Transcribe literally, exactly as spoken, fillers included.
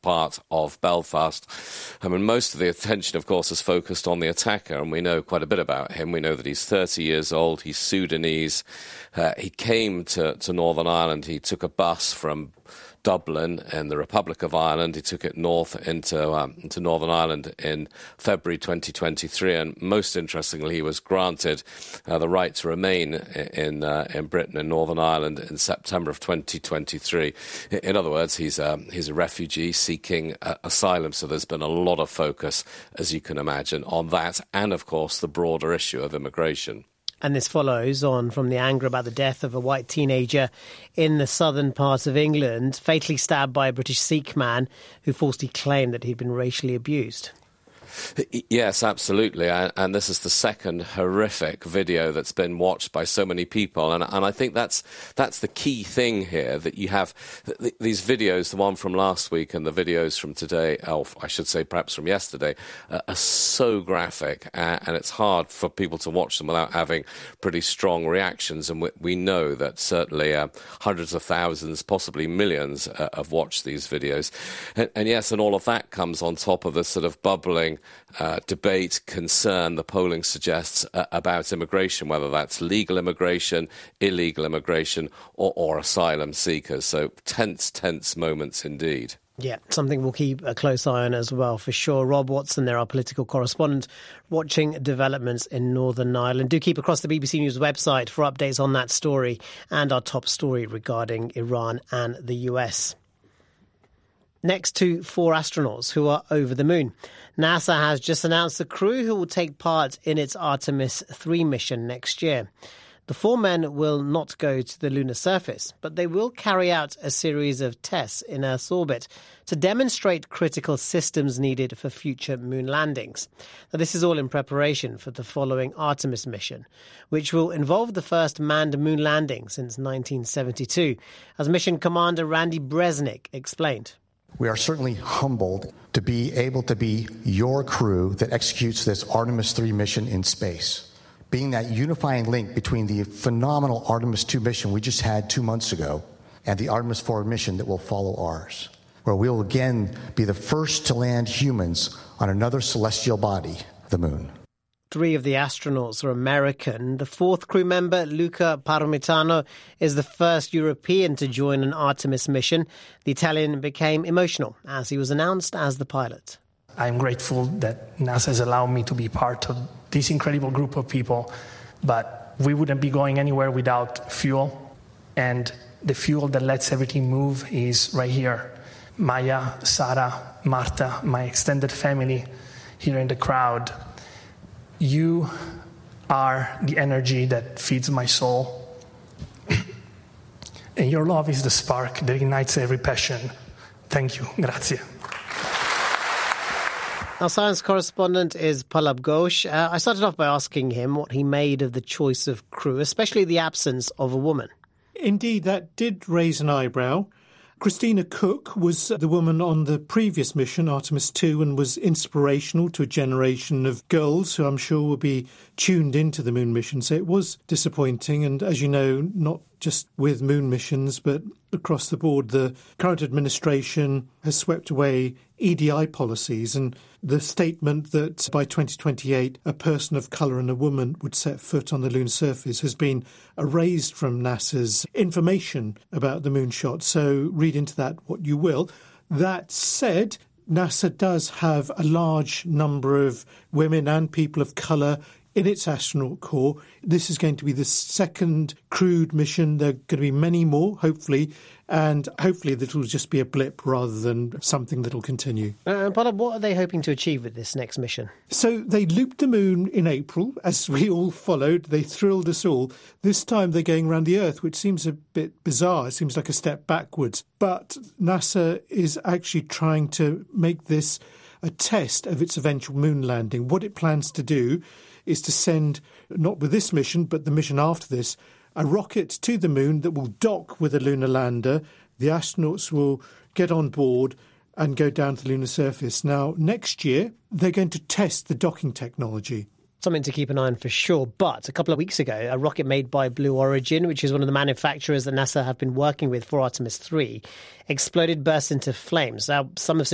part of Belfast. I mean, most of the attention, of course, is focused on the attacker, and we know quite a bit about him. We know that he's thirty years old, he's Sudanese. Uh, he came to, to Northern Ireland. He took a bus from Dublin in the Republic of Ireland. He took it north into um, into Northern Ireland in February twenty twenty-three, and most interestingly, he was granted uh, the right to remain in uh, in Britain in Northern Ireland in September of twenty twenty-three. In other words, he's a he's a refugee seeking uh, asylum. So there's been a lot of focus, as you can imagine, on that, and of course the broader issue of immigration. And this follows on from the anger about the death of a white teenager in the southern part of England, fatally stabbed by a British Sikh man who falsely claimed that he'd been racially abused. Yes, absolutely. And this is the second horrific video that's been watched by so many people. And, and I think that's that's the key thing here, that you have th- these videos, the one from last week and the videos from today, oh, I should say perhaps from yesterday, uh, are so graphic. Uh, and it's hard for people to watch them without having pretty strong reactions. And we, we know that certainly uh, hundreds of thousands, possibly millions, uh, have watched these videos. And, and yes, and all of that comes on top of the sort of bubbling Uh, debate, concern, the polling suggests, uh, about immigration, whether that's legal immigration, illegal immigration, or, or asylum seekers. So tense, tense moments indeed. Yeah, something we'll keep a close eye on as well, for sure. Rob Watson there, our political correspondent, watching developments in Northern Ireland. Do keep across the B B C News website for updates on that story and our top story regarding Iran and the U S. Next to four astronauts who are over the moon. NASA has just announced the crew who will take part in its Artemis three mission next year. The four men will not go to the lunar surface, but they will carry out a series of tests in Earth's orbit to demonstrate critical systems needed for future moon landings. Now, this is all in preparation for the following Artemis mission, which will involve the first manned moon landing since nineteen seventy-two, as mission commander Randy Bresnik explained. We are certainly humbled to be able to be your crew that executes this Artemis three mission in space, being that unifying link between the phenomenal Artemis two mission we just had two months ago and the Artemis four mission that will follow ours, where we will again be the first to land humans on another celestial body, the moon. Three of the astronauts are American. The fourth crew member, Luca Parmitano, is the first European to join an Artemis mission. The Italian became emotional as he was announced as the pilot. I'm grateful that NASA has allowed me to be part of this incredible group of people, but we wouldn't be going anywhere without fuel, and the fuel that lets everything move is right here. Maya, Sarah, Marta, my extended family here in the crowd. You are the energy that feeds my soul. And your love is the spark that ignites every passion. Thank you. Grazie. Our science correspondent is Pallab Ghosh. Uh, I started off by asking him what he made of the choice of crew, especially the absence of a woman. Indeed, that did raise an eyebrow. Christina Cook was the woman on the previous mission, Artemis two, and was inspirational to a generation of girls who I'm sure will be tuned into the moon mission. So it was disappointing. And as you know, not just with moon missions, but across the board, the current administration has swept away E D I policies, and the statement that by twenty twenty-eight a person of colour and a woman would set foot on the lunar surface has been erased from NASA's information about the moonshot. So read into that what you will. That said, NASA does have a large number of women and people of colour in its astronaut corps. This is going to be the second crewed mission. There are going to be many more, hopefully, and hopefully that will just be a blip rather than something that will continue. Uh, but what are they hoping to achieve with this next mission? So they looped the moon in April, as we all followed. They thrilled us all. This time they're going around the Earth, which seems a bit bizarre. It seems like a step backwards. But NASA is actually trying to make this a test of its eventual moon landing. What it plans to do is to send, not with this mission, but the mission after this, a rocket to the moon that will dock with a lunar lander. The astronauts will get on board and go down to the lunar surface. Now, next year, they're going to test the docking technology. Something to keep an eye on for sure. But a couple of weeks ago, a rocket made by Blue Origin, which is one of the manufacturers that NASA have been working with for Artemis three, exploded, burst into flames. Now, some have